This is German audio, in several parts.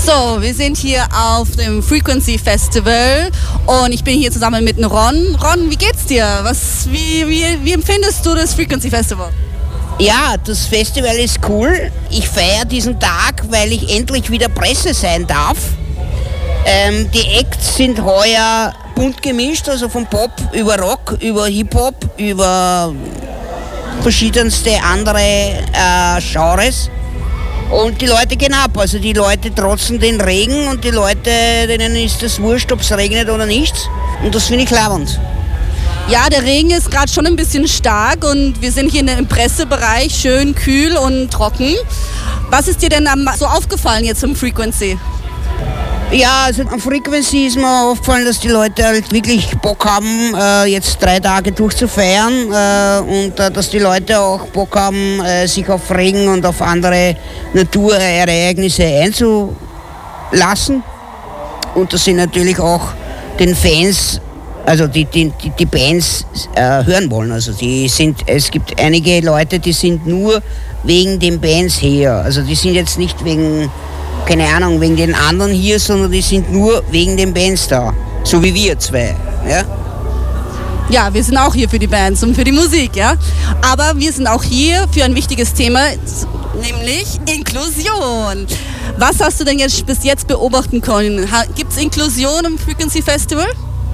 So, wir sind hier auf dem Frequency Festival und ich bin hier zusammen mit Ron. Ron, wie geht's dir? Wie empfindest du das Frequency Festival? Ja, das Festival ist cool. Ich feiere diesen Tag, weil ich endlich wieder Presse sein darf. Die Acts sind heuer bunt gemischt, also von Pop über Rock, über Hip-Hop, über verschiedenste andere Genres. Und die Leute gehen ab, also die Leute trotzen den Regen und die Leute, denen ist es wurscht, ob es regnet oder nicht. Und das finde ich leibend. Ja, der Regen ist gerade schon ein bisschen stark und wir sind hier im Pressebereich, schön kühl und trocken. Was ist dir denn so aufgefallen jetzt im Frequency? Ja, also am Frequency ist mir aufgefallen, dass die Leute halt wirklich Bock haben, jetzt 3 Tage durchzufeiern und dass die Leute auch Bock haben, sich auf Regen und auf andere Naturereignisse einzulassen. Und dass sie natürlich auch den Fans, also die Bands hören wollen. Also es gibt einige Leute, die sind nur wegen den Bands hier. Also die sind jetzt nicht wegen, keine Ahnung, wegen den anderen hier, sondern die sind nur wegen den Bands da. So wie wir zwei. Ja? Ja, wir sind auch hier für die Bands und für die Musik, ja. Aber wir sind auch hier für ein wichtiges Thema, nämlich Inklusion. Was hast du denn bis jetzt beobachten können? Gibt es Inklusion im Frequency Festival?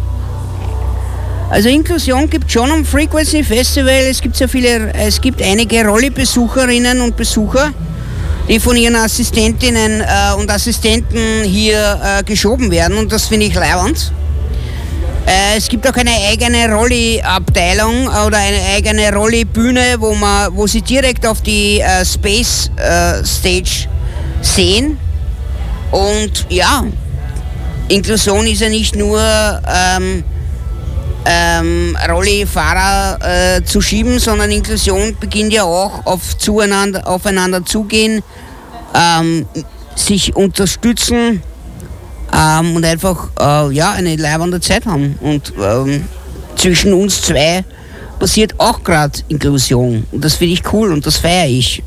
Also Inklusion gibt es schon am Frequency Festival. Es gibt einige Rolli-Besucherinnen und Besucher, die von ihren Assistentinnen und Assistenten hier geschoben werden, und das finde ich leibend. Es gibt auch eine eigene Rolli-Abteilung oder eine eigene Rolli-Bühne, wo sie direkt auf die Space Stage sehen. Und ja, Inklusion ist ja nicht nur Rollifahrer zu schieben, sondern Inklusion beginnt ja auch aufeinander zugehen, sich unterstützen und einfach eine leibende Zeit haben. Und zwischen uns zwei passiert auch gerade Inklusion. Und das finde ich cool und das feiere ich.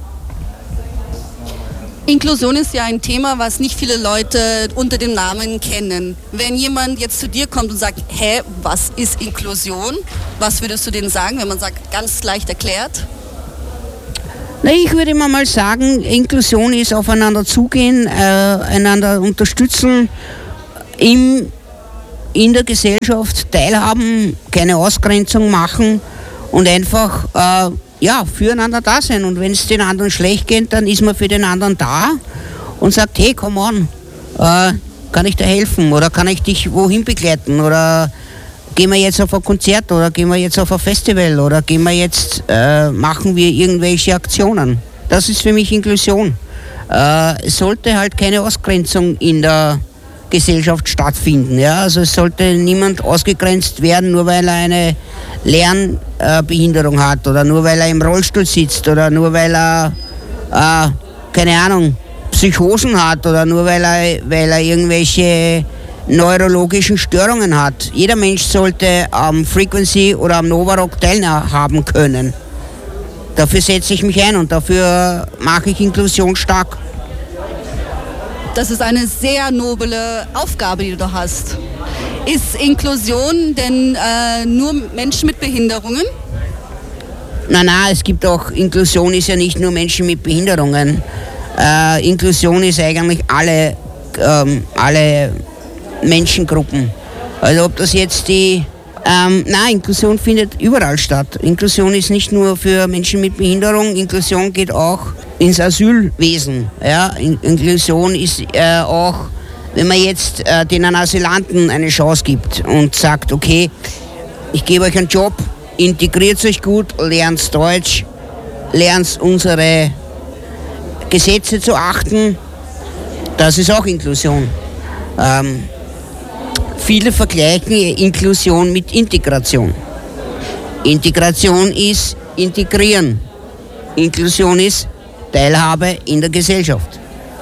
Inklusion ist ja ein Thema, was nicht viele Leute unter dem Namen kennen. Wenn jemand jetzt zu dir kommt und sagt, hä, was ist Inklusion? Was würdest du denen sagen, wenn man sagt, ganz leicht erklärt? Na, ich würde mal sagen, Inklusion ist aufeinander zugehen, einander unterstützen, in der Gesellschaft teilhaben, keine Ausgrenzung machen und einfach füreinander da sein. Und wenn es den anderen schlecht geht, dann ist man für den anderen da und sagt, hey, come on, kann ich dir helfen oder kann ich dich wohin begleiten oder gehen wir jetzt auf ein Konzert oder gehen wir jetzt auf ein Festival oder machen wir irgendwelche Aktionen. Das ist für mich Inklusion. Es sollte halt keine Ausgrenzung in der Gesellschaft stattfinden. Ja? Also es sollte niemand ausgegrenzt werden, nur weil er eine Lernbehinderung hat oder nur weil er im Rollstuhl sitzt oder nur weil er, Psychosen hat oder nur weil er irgendwelche neurologischen Störungen hat. Jeder Mensch sollte am Frequency oder am Novarock teilhaben können. Dafür setze ich mich ein und dafür mache ich Inklusion stark. Das ist eine sehr noble Aufgabe, die du da hast. Ist Inklusion denn nur Menschen mit Behinderungen? Es gibt auch, Inklusion ist ja nicht nur Menschen mit Behinderungen. Inklusion ist eigentlich alle Menschengruppen. Also ob das jetzt Inklusion findet überall statt. Inklusion ist nicht nur für Menschen mit Behinderung, Inklusion geht auch ins Asylwesen. Ja? Inklusion ist auch, wenn man jetzt den Asylanten eine Chance gibt und sagt, okay, ich gebe euch einen Job, integriert euch gut, lernt Deutsch, lernt unsere Gesetze zu achten, das ist auch Inklusion. Viele vergleichen Inklusion mit Integration. Integration ist integrieren. Inklusion ist Teilhabe in der Gesellschaft.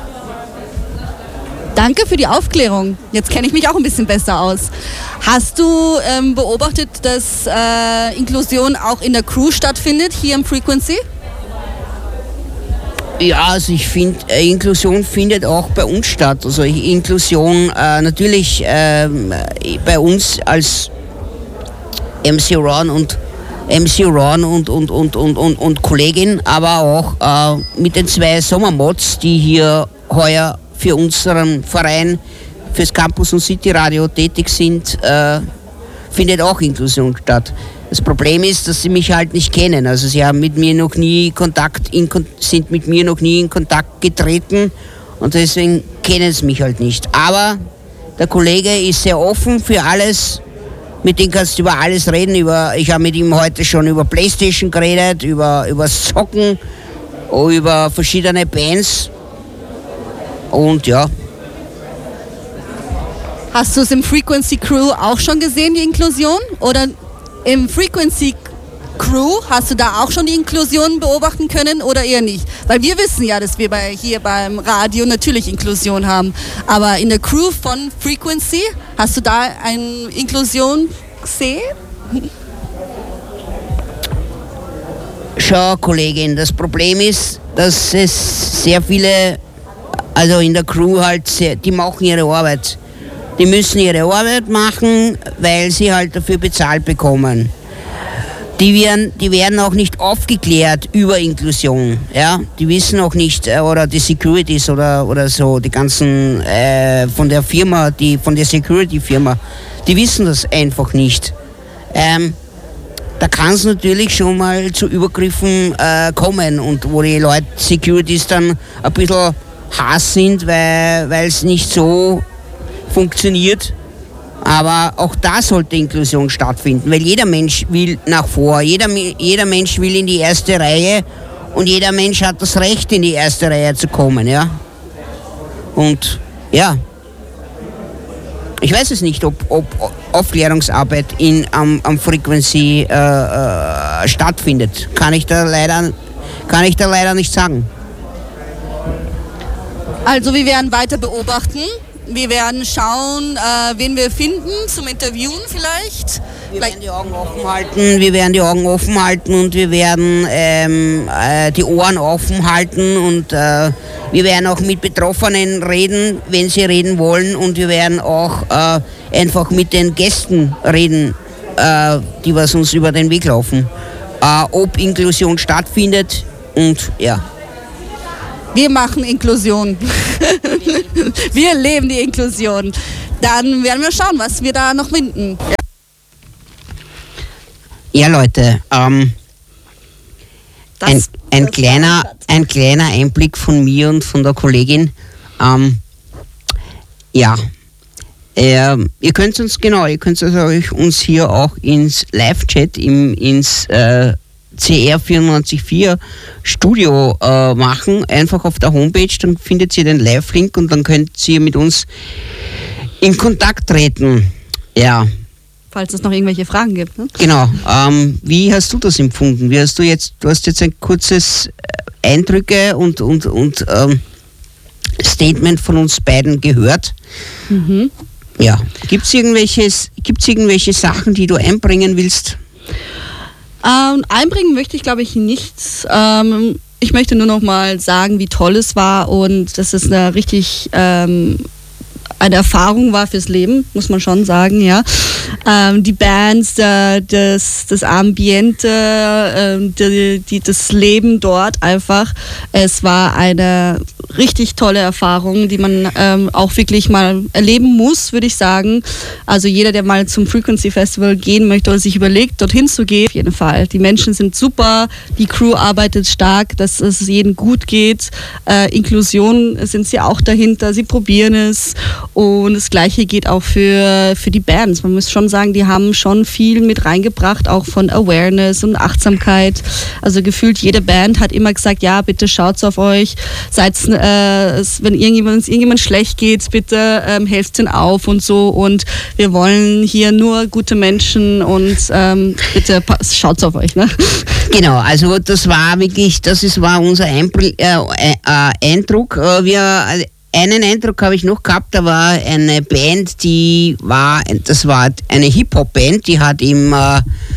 Danke für die Aufklärung. Jetzt kenne ich mich auch ein bisschen besser aus. Hast du beobachtet, dass Inklusion auch in der Crew stattfindet, hier im Frequency? Ja, also ich finde, Inklusion findet auch bei uns statt. Also Inklusion natürlich bei uns als MC Ron und Kollegin, aber auch mit den 2 Sommermods, die hier heuer für unseren Verein, fürs Campus und City Radio tätig sind, findet auch Inklusion statt. Das Problem ist, dass sie mich halt nicht kennen. Also sie haben mit mir noch nie sind mit mir noch nie in Kontakt getreten und deswegen kennen sie mich halt nicht. Aber der Kollege ist sehr offen für alles. Mit dem kannst du über alles reden. Ich habe mit ihm heute schon über PlayStation geredet, über Zocken, über verschiedene Bands. Und ja. Hast du es im Frequency Crew auch schon gesehen, die Inklusion? Oder im Frequency Crew hast du da auch schon die Inklusion beobachten können oder eher nicht? Weil wir wissen ja, dass wir hier beim Radio natürlich Inklusion haben. Aber in der Crew von Frequency, hast du da eine Inklusion gesehen? Schau, Kollegin, das Problem ist, dass es sehr viele, also in der Crew halt, die machen ihre Arbeit. Die müssen ihre Arbeit machen, weil sie halt dafür bezahlt bekommen. Die werden auch nicht aufgeklärt über Inklusion. Ja? Die wissen auch nicht, oder die Securities oder so, die ganzen von der Firma, von der Security-Firma, die wissen das einfach nicht. Da kann es natürlich schon mal zu Übergriffen kommen und wo die Leute, Securities dann ein bisschen Hass sind, weil es nicht so funktioniert, aber auch da sollte Inklusion stattfinden, weil jeder Mensch will nach vor, jeder Mensch will in die erste Reihe und jeder Mensch hat das Recht, in die erste Reihe zu kommen, ja. Und ja, ich weiß es nicht, ob Aufklärungsarbeit am Frequency stattfindet, kann ich da leider nicht sagen. Also wir werden weiter beobachten. Wir werden schauen, wen wir finden zum Interviewen vielleicht. Wir werden die Augen offen halten und wir werden die Ohren offen halten und wir werden auch mit Betroffenen reden, wenn sie reden wollen, und wir werden auch einfach mit den Gästen reden, die was uns über den Weg laufen, ob Inklusion stattfindet und ja. Wir machen Inklusion. Wir leben die Inklusion. Dann werden wir schauen, was wir da noch finden. Ja, Leute, ein kleiner Einblick von mir und von der Kollegin. Ja, ihr könnt uns hier auch ins Live-Chat, ins CR 94.4 Studio machen, einfach auf der Homepage, dann findet ihr den Live-Link und dann könnt ihr mit uns in Kontakt treten. Ja. Falls es noch irgendwelche Fragen gibt. Ne? Genau. Wie hast du das empfunden? Du hast jetzt ein kurzes Eindrücke und Statement von uns beiden gehört. Mhm. Ja. Gibt's irgendwelche Sachen, die du einbringen willst? Einbringen möchte ich, glaube ich, nichts. Ich möchte nur noch mal sagen, wie toll es war und dass es eine richtig eine Erfahrung war fürs Leben, muss man schon sagen, ja. Die Bands, das Ambiente, das Leben dort einfach. Es war eine richtig tolle Erfahrung, die man auch wirklich mal erleben muss, würde ich sagen. Also jeder, der mal zum Frequency Festival gehen möchte oder sich überlegt, dorthin zu gehen, auf jeden Fall. Die Menschen sind super, die Crew arbeitet stark, dass es jedem gut geht. Inklusion sind sie auch dahinter, sie probieren es. Und das Gleiche geht auch für die Bands. Man muss schon sagen, die haben schon viel mit reingebracht, auch von Awareness und Achtsamkeit. Also gefühlt jede Band hat immer gesagt, ja, bitte schaut auf euch, seid, wenn irgendjemand schlecht geht, bitte helft ihnen auf und so. Und wir wollen hier nur gute Menschen und bitte schaut auf euch. Ne? Genau, also das war unser Eindruck. Einen Eindruck habe ich noch gehabt, da war eine Band, das war eine Hip-Hop-Band, die hat im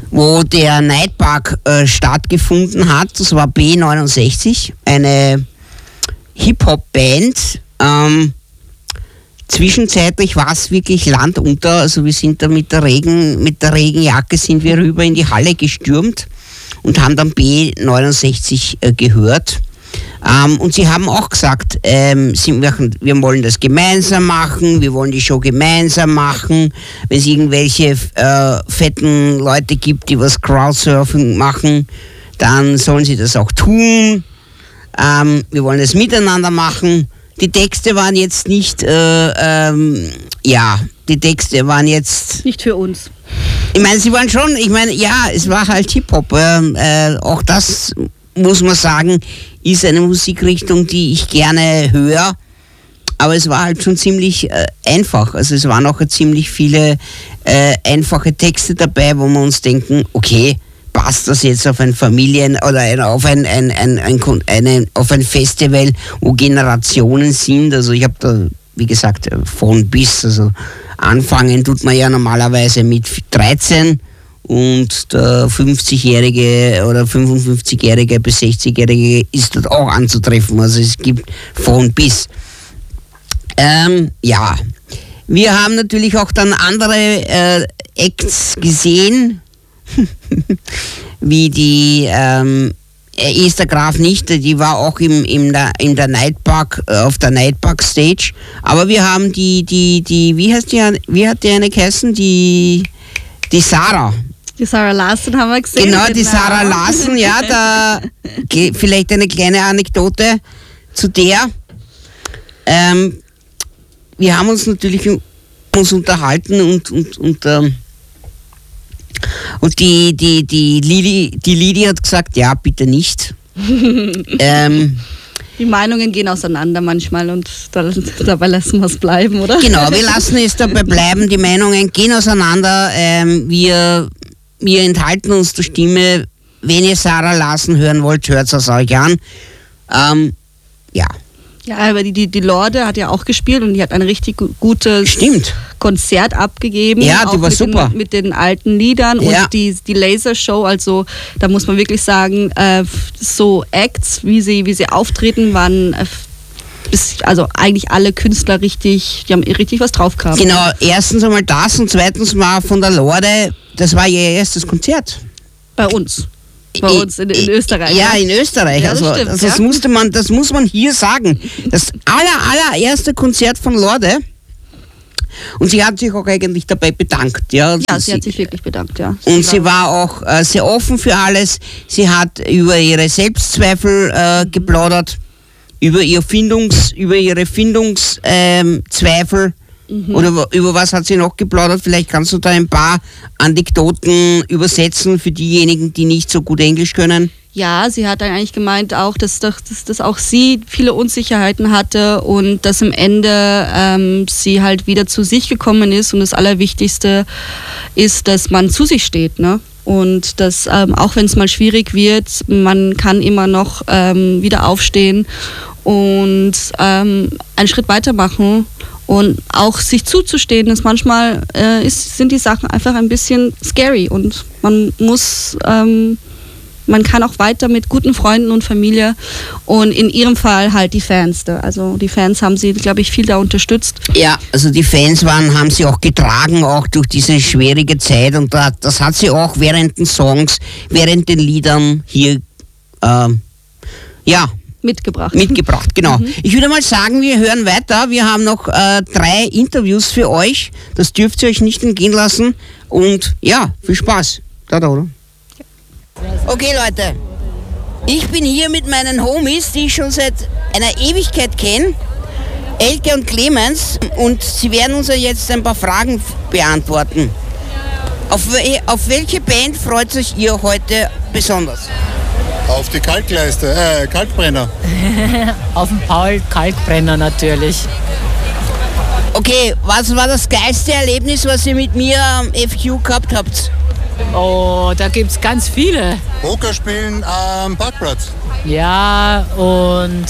wo der Nightpark stattgefunden hat. Das war B69, eine Hip-Hop-Band. Zwischenzeitlich war es wirklich Land unter, also wir sind da mit der Regenjacke sind wir rüber in die Halle gestürmt und haben dann B69 gehört. Und sie haben auch gesagt, wir wollen das gemeinsam machen, wir wollen die Show gemeinsam machen. Wenn es irgendwelche fetten Leute gibt, die was Crowdsurfing machen, dann sollen sie das auch tun. Wir wollen das miteinander machen. Die Texte waren jetzt nicht, nicht für uns. Ich meine, sie waren schon, es war halt Hip-Hop. Auch das, muss man sagen, ist eine Musikrichtung, die ich gerne höre. Aber es war halt schon ziemlich einfach. Also es waren auch ziemlich viele einfache Texte dabei, wo wir uns denken, okay, passt das jetzt auf ein auf ein Festival, wo Generationen sind? Also ich habe da, wie gesagt, von bis, also anfangen tut man ja normalerweise mit 13 und der 50-Jährige oder 55-Jährige bis 60-Jährige ist dort auch anzutreffen. Also es gibt von bis. Wir haben natürlich auch dann andere Acts gesehen, wie die Esther Graf nicht, die war auch in der Nightpark, auf der Nightpark Stage. Aber wir haben die wie hat die eine geheißen? Die Sarah. Die Sarah Larson haben wir gesehen. Genau, die Sarah Larson, ja, da vielleicht eine kleine Anekdote zu der. Wir haben uns natürlich unterhalten und die Lili hat gesagt, ja, bitte nicht. Die Meinungen gehen auseinander manchmal und dabei lassen wir es bleiben, oder? Genau, wir lassen es dabei bleiben. Die Meinungen gehen auseinander. Wir enthalten uns der Stimme. Wenn ihr Sarah Larson hören wollt, hört es euch an. Ja. Ja, aber die Lorde hat ja auch gespielt und die hat ein richtig gutes Konzert abgegeben. Ja, die auch war super. Mit den alten Liedern und die Lasershow, also da muss man wirklich sagen, so Acts, wie sie auftreten, waren also eigentlich alle Künstler die haben richtig was drauf gehabt. Genau, erstens einmal das und zweitens mal von der Lorde, das war ihr erstes Konzert. Bei uns in Österreich. Ja, in Österreich. Ja, das stimmt, das muss man hier sagen. Das allererste Konzert von Lorde. Und sie hat sich auch eigentlich dabei bedankt. Ja, sie hat sich wirklich bedankt, ja. Und sie war auch sehr offen für alles. Sie hat über ihre Selbstzweifel geplaudert, über ihre Findungszweifel. Oder über was hat sie noch geplaudert? Vielleicht kannst du da ein paar Anekdoten übersetzen für diejenigen, die nicht so gut Englisch können. Ja, sie hat dann eigentlich gemeint auch, dass auch sie viele Unsicherheiten hatte und dass am Ende sie halt wieder zu sich gekommen ist und das Allerwichtigste ist, dass man zu sich steht, ne? Und dass auch wenn es mal schwierig wird, man kann immer noch wieder aufstehen und einen Schritt weitermachen. Und auch sich zuzustehen, dass manchmal sind die Sachen einfach ein bisschen scary und man kann auch weiter mit guten Freunden und Familie und in ihrem Fall halt die Fans da. Also die Fans haben sie, glaube ich, viel da unterstützt. Ja, also die Fans haben sie auch getragen, auch durch diese schwierige Zeit und das hat sie auch während den Songs, während den Liedern hier, Mitgebracht, genau. Ich würde mal sagen, wir hören weiter. Wir haben noch 3 Interviews für euch. Das dürft ihr euch nicht entgehen lassen. Und ja, viel Spaß. Da, oder? Okay, Leute. Ich bin hier mit meinen Homies, die ich schon seit einer Ewigkeit kenne. Elke und Clemens. Und sie werden uns ja jetzt ein paar Fragen beantworten. Auf welche Band freut euch ihr heute besonders? Auf die Kalkbrenner. Auf den Paul Kalkbrenner natürlich. Okay, was war das geilste Erlebnis, was ihr mit mir am FQ gehabt habt? Oh, da gibt's ganz viele. Poker spielen am Parkplatz. Ja, und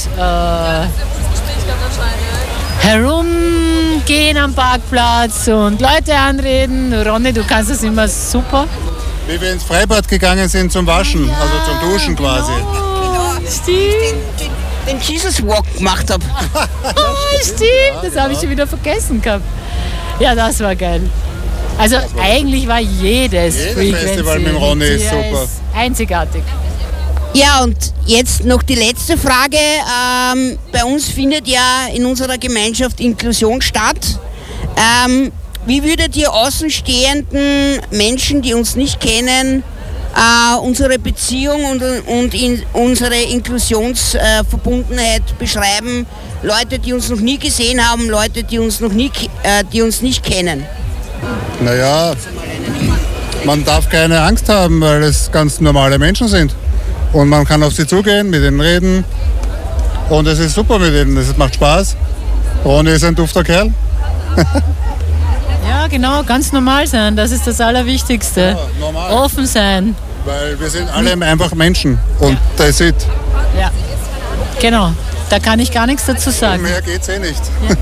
herumgehen am Parkplatz und Leute anreden. Ronny, du kannst das immer super. Wie wir ins Freibad gegangen sind zum Waschen, also zum Duschen quasi. Stimmt. Den Jesus Walk gemacht habe. Stimmt, das habe ich schon wieder vergessen gehabt. Ja, das war geil. Also eigentlich war jedes Festival mit dem Ronny ist super. Ist einzigartig. Ja, und jetzt noch die letzte Frage. Bei uns findet ja in unserer Gemeinschaft Inklusion statt. Wie würdet ihr außenstehenden Menschen, die uns nicht kennen, unsere Beziehung und unsere Inklusionsverbundenheit beschreiben? Leute, die uns noch nie gesehen haben, Leute, die uns nicht kennen. Naja, man darf keine Angst haben, weil es ganz normale Menschen sind. Und man kann auf sie zugehen, mit ihnen reden. Und es ist super mit ihnen, es macht Spaß. Ronny ist ein dufter Kerl. Ja, genau, ganz normal sein, das ist das Allerwichtigste. Ja, normal. Offen sein. Weil wir sind alle einfach Menschen und that's it. Ja, genau, da kann ich gar nichts dazu sagen. Mehr geht's nicht. Ja.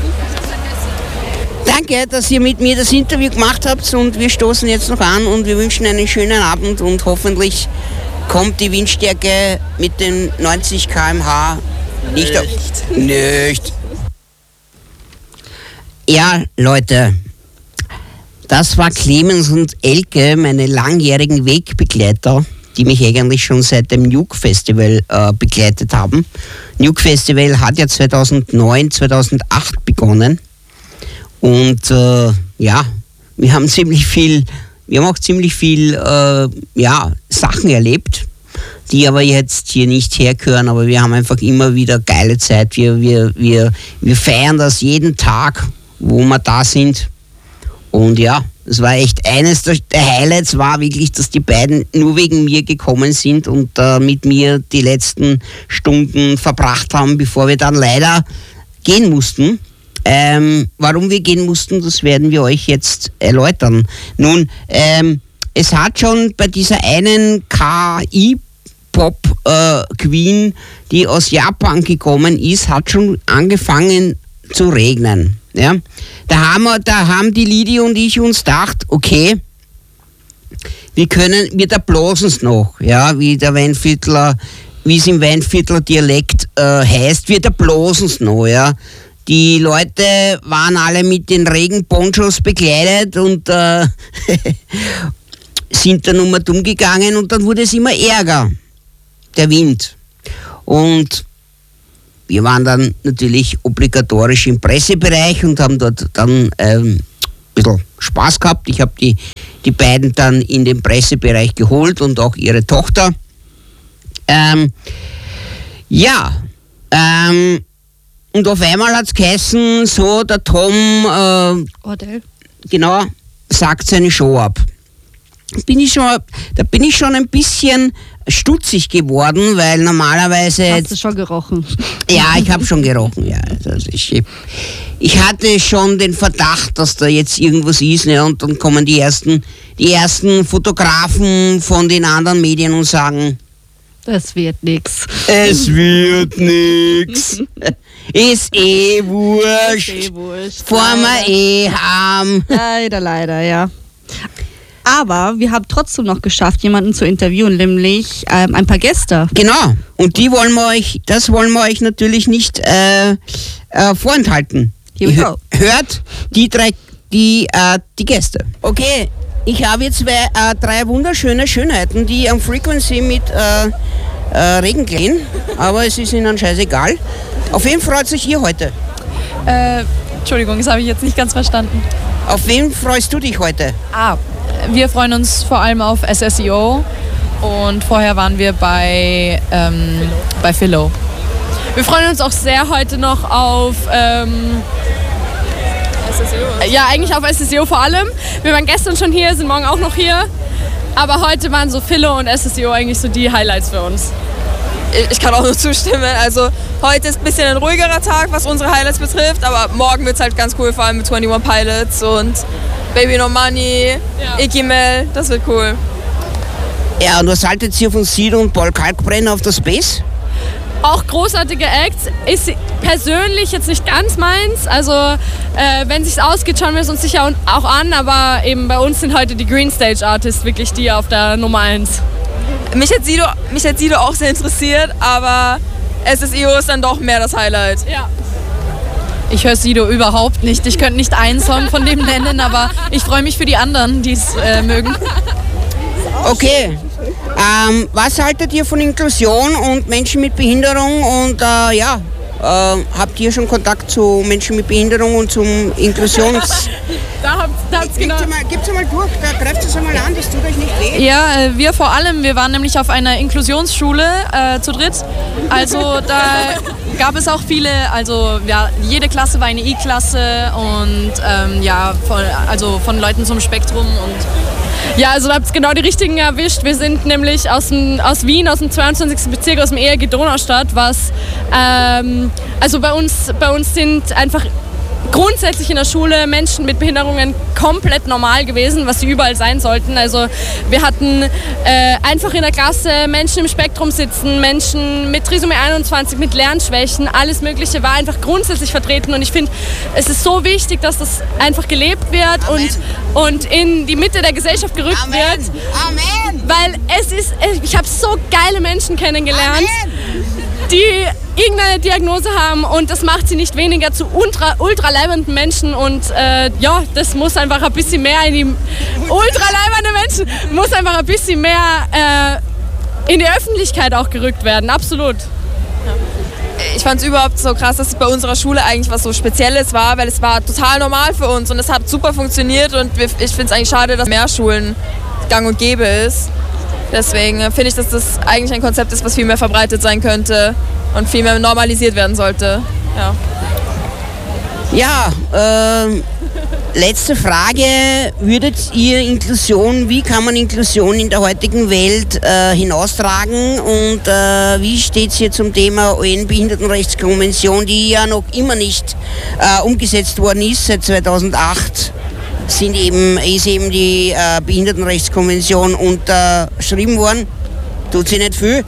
Danke, dass ihr mit mir das Interview gemacht habt und wir stoßen jetzt noch an und wir wünschen einen schönen Abend und hoffentlich kommt die Windstärke mit den 90 km/h nicht auf. Nicht. Ja, Leute, das war Clemens und Elke, meine langjährigen Wegbegleiter, die mich eigentlich schon seit dem Nuke Festival begleitet haben. Nuke Festival hat ja 2009, 2008 begonnen und ja, wir haben auch ziemlich viel Sachen erlebt, die aber jetzt hier nicht hergehören, aber wir haben einfach immer wieder geile Zeit. Wir feiern das jeden Tag, wo wir da sind. Und ja, es war echt eines der Highlights war wirklich, dass die beiden nur wegen mir gekommen sind und mit mir die letzten Stunden verbracht haben, bevor wir dann leider gehen mussten. Warum wir gehen mussten, das werden wir euch jetzt erläutern. Nun, es hat schon bei dieser einen KI-Pop-Queen, die aus Japan gekommen ist, hat schon angefangen zu regnen. Ja? Da haben die Lidi und ich uns gedacht, okay, wir da bloßen es noch, ja, wie es im Weinviertler Dialekt heißt, wir da bloßen es noch, ja. Die Leute waren alle mit den Regenponchos bekleidet und sind dann um und um gegangen und dann wurde es immer ärger, der Wind. Und wir waren dann natürlich obligatorisch im Pressebereich und haben dort dann ein bisschen Spaß gehabt. Ich habe die beiden dann in den Pressebereich geholt und auch ihre Tochter. Und auf einmal hat es geheißen, so der Tom genau, sagt seine Show ab. Da bin ich schon ein bisschen stutzig geworden, weil normalerweise... Hast du schon gerochen? Ja, ich habe schon gerochen, ja. Also ich hatte schon den Verdacht, dass da jetzt irgendwas ist, ne? Und dann kommen die ersten Fotografen von den anderen Medien und sagen... Das wird nix. Es wird nix. Ist eh wurscht. Fahren wir haben. Leider, ja. Aber wir haben trotzdem noch geschafft, jemanden zu interviewen, nämlich ein paar Gäste. Genau. Und das wollen wir euch natürlich nicht vorenthalten. Hört die Gäste. Okay, ich habe jetzt drei wunderschöne Schönheiten, die am Frequency mit Regen gehen, aber es ist ihnen scheißegal. Auf wen freut sich ihr heute? Entschuldigung, das habe ich jetzt nicht ganz verstanden. Auf wen freust du dich heute? Wir freuen uns vor allem auf SSEO und vorher waren wir bei Philo. Wir freuen uns auch sehr heute noch auf SSEO. Ja, eigentlich auf SSEO vor allem. Wir waren gestern schon hier, sind morgen auch noch hier. Aber heute waren so Philo und SSEO eigentlich so die Highlights für uns. Ich kann auch nur zustimmen. Also heute ist ein bisschen ein ruhigerer Tag, was unsere Highlights betrifft. Aber morgen wird es halt ganz cool, vor allem mit 21 Pilots und Baby No Money, Icky Mel. Das wird cool. Ja, und was haltet ihr von Sido und Paul Kalkbrenner auf der Space? Auch großartige Acts. persönlich jetzt nicht ganz meins. Also wenn es sich ausgeht, schauen wir es uns sicher auch an. Aber eben bei uns sind heute die Green Stage Artists wirklich die auf der Nummer 1. Mich hat Sido auch sehr interessiert, aber SSIO ist dann doch mehr das Highlight. Ja. Ich höre Sido überhaupt nicht. Ich könnte nicht einen Song von dem nennen, aber ich freue mich für die anderen, die es mögen. Okay. Was haltet ihr von Inklusion und Menschen mit Behinderung? Und habt ihr schon Kontakt zu Menschen mit Behinderung und zum Inklusions... Gibt's mal durch, da greift es einmal an, das tut euch nicht weh. Ja, wir vor allem, wir waren nämlich auf einer Inklusionsschule zu dritt. Also da gab es auch viele, also ja, jede Klasse war eine I-Klasse und von Leuten zum Spektrum und ja, also da habt ihr genau die richtigen erwischt. Wir sind nämlich aus Wien, aus dem 22. Bezirk, aus dem ERG Donaustadt, was also bei uns sind einfach grundsätzlich in der Schule Menschen mit Behinderungen komplett normal gewesen, was sie überall sein sollten. Also wir hatten einfach in der Klasse Menschen im Spektrum sitzen, Menschen mit Trisomie 21, mit Lernschwächen, alles Mögliche war einfach grundsätzlich vertreten und ich finde, es ist so wichtig, dass das einfach gelebt wird und in die Mitte der Gesellschaft gerückt wird. Amen! Weil ich habe so geile Menschen kennengelernt, die irgendeine Diagnose haben und das macht sie nicht weniger zu ultra leibenden Menschen und das muss einfach ein bisschen mehr in die ultra leibende Menschen muss einfach ein bisschen mehr in die Öffentlichkeit auch gerückt werden, absolut. Ich fand es überhaupt so krass, dass es bei unserer Schule eigentlich was so Spezielles war, weil es war total normal für uns und es hat super funktioniert und ich finde es eigentlich schade, dass mehr Schulen gang und gäbe ist. Deswegen finde ich, dass das eigentlich ein Konzept ist, was viel mehr verbreitet sein könnte und viel mehr normalisiert werden sollte. Letzte Frage. Würdet ihr wie kann man Inklusion in der heutigen Welt hinaustragen und wie steht es hier zum Thema UN-Behindertenrechtskonvention, die ja noch immer nicht umgesetzt worden ist, seit 2008? Ist eben die Behindertenrechtskonvention unterschrieben worden. Tut sie nicht viel.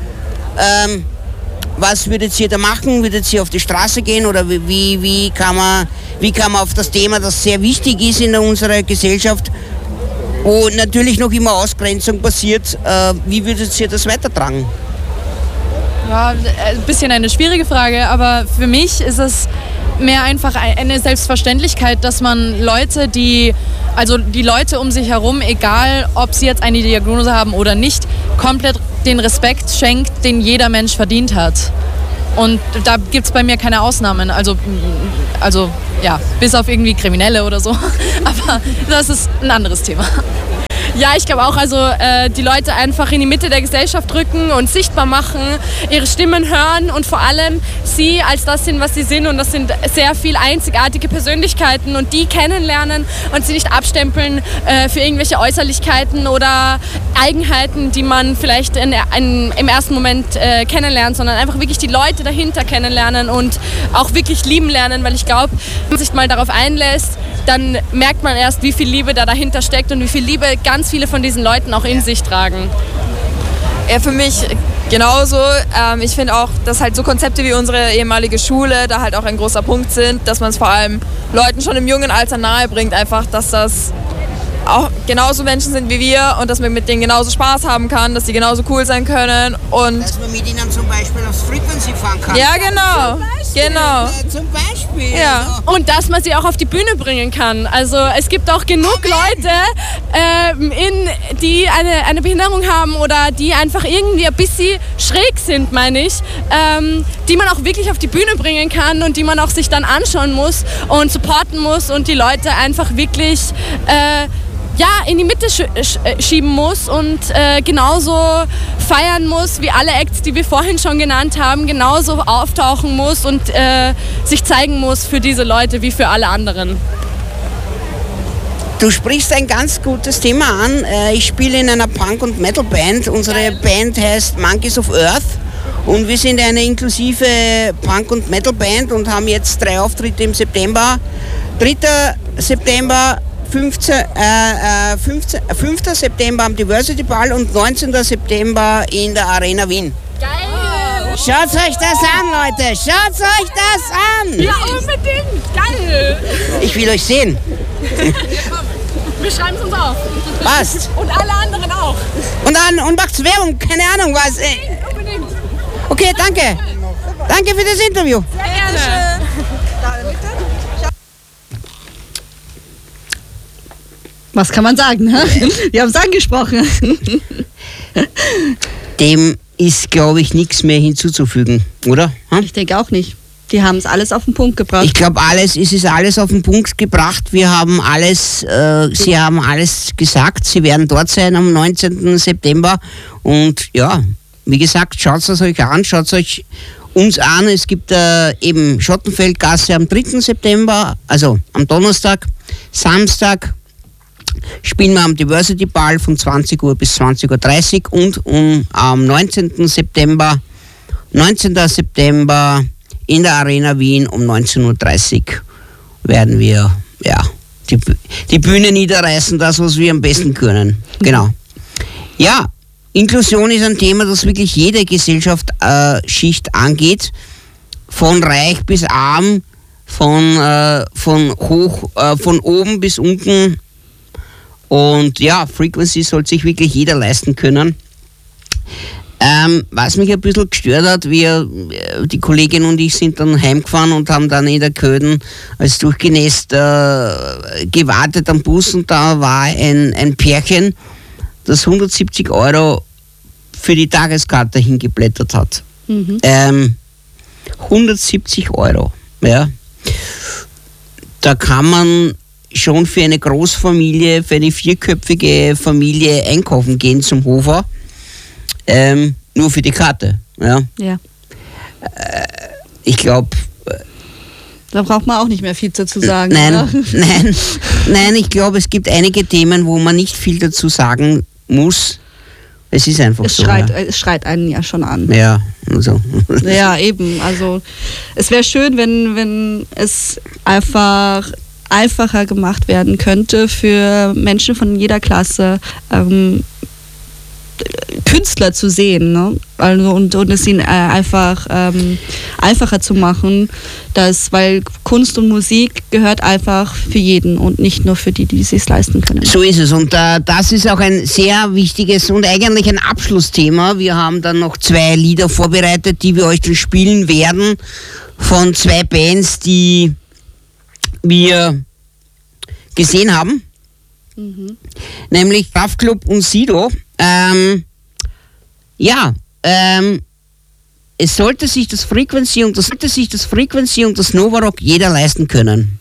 Was würdet ihr da machen? Würdet ihr auf die Straße gehen oder wie kann man auf das Thema, das sehr wichtig ist in unserer Gesellschaft, wo natürlich noch immer Ausgrenzung passiert, wie würdet ihr das weitertragen? Ja, ein bisschen eine schwierige Frage, aber für mich ist es mehr einfach eine Selbstverständlichkeit, dass man die Leute um sich herum, egal ob sie jetzt eine Diagnose haben oder nicht, komplett den Respekt schenkt, den jeder Mensch verdient hat. Und da gibt es bei mir keine Ausnahmen, also ja, bis auf irgendwie Kriminelle oder so, aber das ist ein anderes Thema. Ja, ich glaube auch, die Leute einfach in die Mitte der Gesellschaft rücken und sichtbar machen, ihre Stimmen hören und vor allem sie als das sind, was sie sind und das sind sehr viel einzigartige Persönlichkeiten und die kennenlernen und sie nicht abstempeln für irgendwelche Äußerlichkeiten oder Eigenheiten, die man vielleicht im ersten Moment kennenlernt, sondern einfach wirklich die Leute dahinter kennenlernen und auch wirklich lieben lernen, weil ich glaube, wenn man sich mal darauf einlässt, dann merkt man erst, wie viel Liebe da dahinter steckt und wie viel Liebe ganz viele von diesen Leuten auch in sich tragen. Ja, für mich genauso. Ich finde auch, dass halt so Konzepte wie unsere ehemalige Schule da halt auch ein großer Punkt sind, dass man es vor allem Leuten schon im jungen Alter nahe bringt, einfach, dass das auch genauso Menschen sind wie wir und dass man mit denen genauso Spaß haben kann, dass sie genauso cool sein können und dass man mit ihnen zum Beispiel aufs Frequency fahren kann. Ja, genau. Zum Beispiel. Ja. Und dass man sie auch auf die Bühne bringen kann. Also es gibt auch genug Leute, die eine Behinderung haben oder die einfach irgendwie ein bisschen schräg sind, meine ich, die man auch wirklich auf die Bühne bringen kann und die man auch sich dann anschauen muss und supporten muss und die Leute einfach wirklich in die Mitte schieben muss und genauso feiern muss wie alle Acts, die wir vorhin schon genannt haben, genauso auftauchen muss und sich zeigen muss für diese Leute wie für alle anderen. Du sprichst ein ganz gutes Thema an. Ich spiele in einer Punk- und Metal-Band. Unsere Band heißt Monkeys of Earth und wir sind eine inklusive Punk- und Metal-Band und haben jetzt 3 Auftritte im September. 3. September 5. September am Diversity Ball und 19. September in der Arena Wien. Geil! Schaut euch das an, Leute. Schaut euch das an. Ja, unbedingt. Geil. Ich will euch sehen. Wir schreiben es uns auf. Passt. Und alle anderen auch. Und macht's Werbung. Keine Ahnung was. Unbedingt. Okay, danke. Danke für das Interview. Sehr gerne. Was kann man sagen? Ne? Wir haben es angesprochen. Dem ist, glaube ich, nichts mehr hinzuzufügen, oder? Ich denke auch nicht. Die haben es alles auf den Punkt gebracht. Ich glaube, es ist alles auf den Punkt gebracht. Sie haben alles gesagt. Sie werden dort sein am 19. September. Und ja, wie gesagt, schaut es euch an, schaut es euch uns an. Es gibt eben Schottenfeldgasse am 3. September, also am Donnerstag, Samstag spielen wir am Diversity Ball von 20 Uhr bis 20.30 Uhr und am 19. September in der Arena Wien um 19.30 Uhr werden wir die Bühne niederreißen, das, was wir am besten können. Genau. Ja, Inklusion ist ein Thema, das wirklich jede Gesellschaftsschicht angeht, von reich bis arm, von oben bis unten. Und ja, Frequency sollte sich wirklich jeder leisten können. Was mich ein bisschen gestört hat, die Kollegin und ich sind dann heimgefahren und haben dann in der Köden als durchgenässt gewartet am Bus und da war ein Pärchen, das 170 € für die Tageskarte hingeblättert hat. 170 €, ja. Da kann man schon für eine Großfamilie, für eine 4-köpfige Familie einkaufen gehen zum Hofer. Nur für die Karte. Ja. Ich glaube... Da braucht man auch nicht mehr viel dazu sagen. Nein, ich glaube, es gibt einige Themen, wo man nicht viel dazu sagen muss. Es ist einfach so. Es schreit einen ja schon an. Ja, also. Ja, eben. Also es wäre schön, wenn es einfacher gemacht werden könnte für Menschen von jeder Klasse, Künstler zu sehen, ne? Also und es ihnen einfacher zu machen, weil Kunst und Musik gehört einfach für jeden und nicht nur für die es sich leisten können. So ist es und das ist auch ein sehr wichtiges und eigentlich ein Abschlussthema. Wir haben dann noch 2 Lieder vorbereitet, die wir euch dann spielen werden von 2 Bands, die wir gesehen haben, nämlich Kraftklub und Sido. Es sollte sich das Frequency und das Novarock jeder leisten können.